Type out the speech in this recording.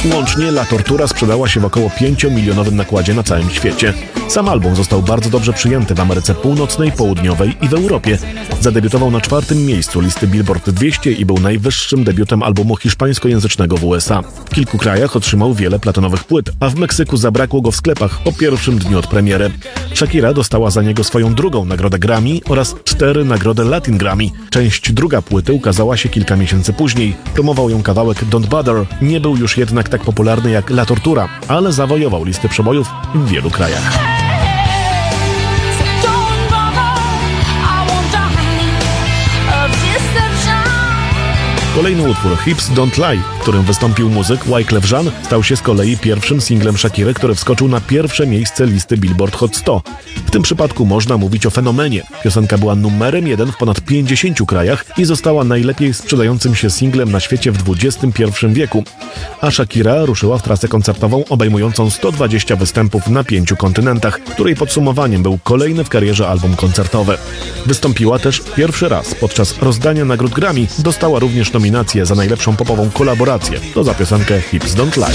Łącznie La Tortura sprzedała się w około 5-milionowym nakładzie na całym świecie. Sam album został bardzo dobrze przyjęty w Ameryce Północnej, Południowej i w Europie. Zadebiutował na 4. miejscu listy Billboard 200 i był najwyższym debiutem albumu hiszpańskojęzycznego w USA. W kilku krajach otrzymał wiele platynowych płyt, a w Meksyku zabrakło go w sklepach po pierwszym dniu od premiery. Shakira dostała za niego swoją drugą nagrodę Grammy oraz 4 nagrody Latin Grammy. Część druga płyty ukazała się kilka miesięcy później. Promował ją kawałek Don't Bother. Nie był już jednak tak popularny jak La Tortura, ale zawojował listy przebojów w wielu krajach. Kolejny utwór, Hips Don't Lie, w którym wystąpił muzyk Wyclef Jean, stał się z kolei pierwszym singlem Shakiry, który wskoczył na pierwsze miejsce listy Billboard Hot 100. W tym przypadku można mówić o fenomenie. Piosenka była numerem 1 w ponad 50 krajach i została najlepiej sprzedającym się singlem na świecie w XXI wieku. A Shakira ruszyła w trasę koncertową obejmującą 120 występów na 5 kontynentach, której podsumowaniem był kolejny w karierze album koncertowy. Wystąpiła też pierwszy raz podczas rozdania nagród Grammy, dostała również nominację za najlepszą popową kolaborację. To za piosenkę Hips Don't Lie.